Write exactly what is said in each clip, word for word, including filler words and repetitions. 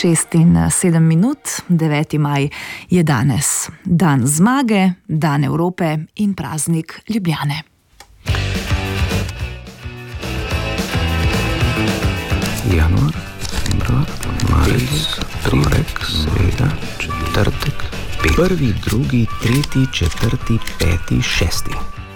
šest in sedem minut, deveti maj je danes. Dan zmage, dan Evrope in praznik Ljubljane. Januar, februar, marec, torek, sreda, četrtek, pet. Prvi, drugi, tretji, četrti, peti, šesti.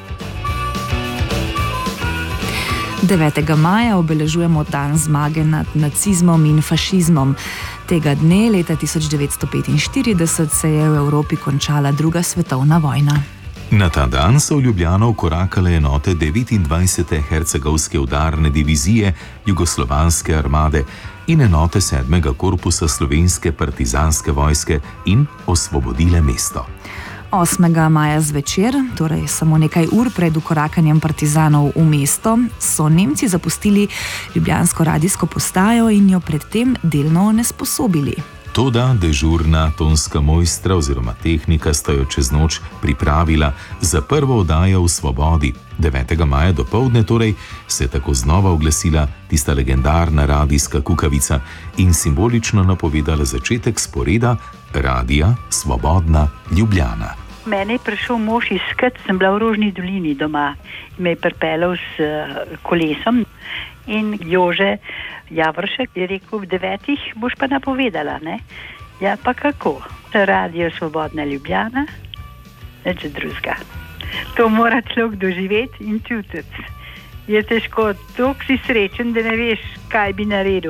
devetega maja obeležujemo dan zmage nad nacizmom in fašizmom. Tega dne, leta tisoč devetsto petinštirideset, se je v Evropi končala druga svetovna vojna. Na ta dan so v Ljubljano vkorakale enote devetindvajsete hercegovske udarne divizije Jugoslovanske armade in enote sedmega korpusa slovenske partizanske vojske in osvobodile mesto. osmega maja zvečer, torej samo nekaj ur pred vkorakanjem partizanov v mesto, so Nemci zapustili ljubljansko radijsko postajo in jo predtem delno onesposobili. Toda dežurna tonska mojstra oziroma tehnika sta jo čez noč pripravila za prvo oddajo v Svobodi. devetega maja dopoldne torej se je tako znova oglasila tista legendarna radijska kukavica in simbolično napovedala začetek sporeda Radija Svobodna Ljubljana. Mene je prišel mož iskat, sem bila v Rožni dolini doma in me je pripeljal s kolesom in Jože Javršek je rekel, v devetih boš pa napovedala, ne? Ja, pa kako? Radio Svobodna Ljubljana, nič drugega. To mora človek doživeti in čutiti. Je težko, toliko si srečen, da ne veš, kaj bi naredil.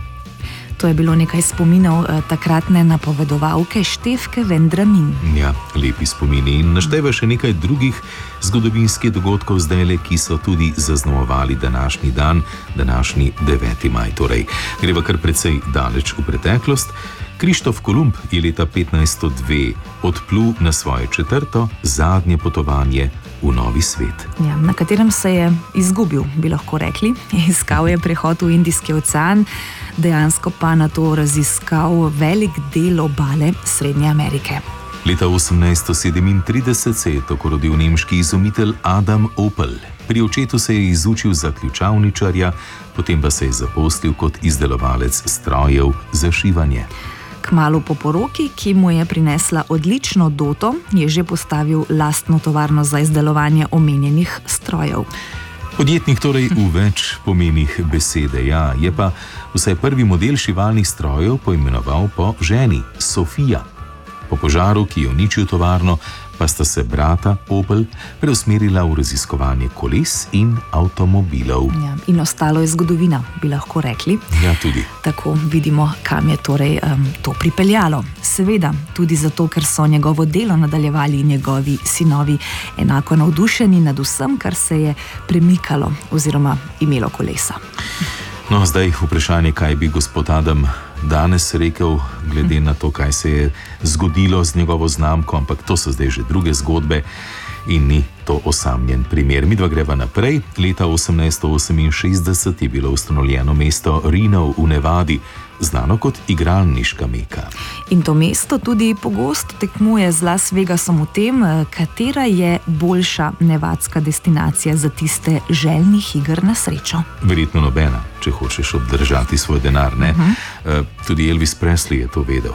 To je bilo nekaj spominov eh, takratne napovedovalke Štefke Vendramin. Ja, lepi spomini in našteva še nekaj drugih zgodovinskih dogodkov zdajle, ki so tudi zaznamovali današnji dan, današnji deveti maj. Torej, greva kar precej daleč v preteklost. Krištof Kolumb je leta petnajststo dve odplul na svoje četrto, zadnje potovanje v novi svet. Ja, na katerem se je izgubil, bi lahko rekli. Iskal je prehod v Indijski ocean, dejansko pa na to raziskal velik del obale Srednje Amerike. Leta osemnajststo sedemintrideset se je tako rodil nemški izumitelj Adam Opel. Pri očetu se je izučil za ključavničarja, potem pa se je zaposlil kot izdelovalec strojev za šivanje. Kmalu po poroki, ki mu je prinesla odlično doto, je že postavil lastno tovarno za izdelovanje omenjenih strojev. Podjetnik torej v več pomenih besede, ja, je pa vsaj prvi model šivalnih strojev poimenoval po ženi, Sofija. Po požaru, ki je uničil tovarno, pa sta se brata Opel preusmerila v raziskovanje koles in avtomobilov. Ja, in ostalo je zgodovina, bi lahko rekli. Ja, tudi. Tako vidimo, kam je torej um, to pripeljalo. Seveda, tudi zato, ker so njegovo delo nadaljevali njegovi sinovi enako navdušeni nad vsem, kar se je premikalo oziroma imelo kolesa. No, zdaj vprašanje, kaj bi gospod Adam danes rekel, glede na to, kaj se je zgodilo z njegovo znamko, ampak to so zdaj že druge zgodbe in ni to osamljen primer. Midva greva naprej. Leta osemnajststo oseminšestdeset je bilo ustanovljeno mesto Reno v Nevadi, znano kot igralniška Meka. In to mesto tudi pogosto tekmuje z Las Vegasom v tem, katera je boljša nevadska destinacija za tiste željnih iger na srečo. Verjetno nobena, če hočeš obdržati svoj denar, ne? Uh-huh. Tudi Elvis Presley je to vedel.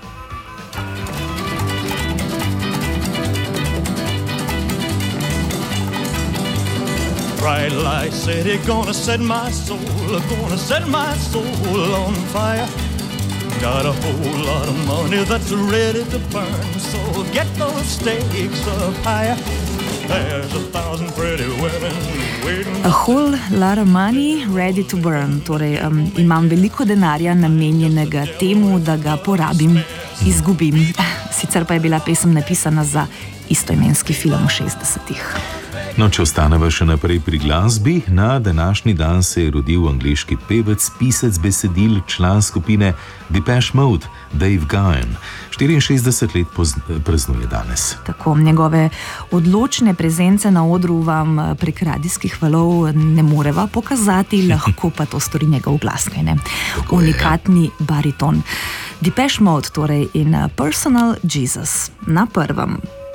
Bright light city, gonna set my soul, gonna set my soul on fire. Got a whole lot of money that's ready to burn, so get those stakes up higher. There's a thousand pretty women waiting. A whole lot of money ready to burn. Torej, um, imam veliko denarja namenjenega temu, da ga porabim, izgubim. Sicer pa je bila pesem napisana za istoimenski film v šestdesetih. No, če ostaneva še naprej pri glasbi, na današnji dan se je rodil angleški pevec, pisec besedil, član skupine Depeche Mode, Dave Gahan. štiriinšestdeset let praznuje danes. Tako, njegove odločne prezence na odru vam prek radijskih valov ne moreva pokazati, lahko pa to stori njegov glas, ne? Unikatni bariton. Depeche Mode torej in Personal Jesus na prvem.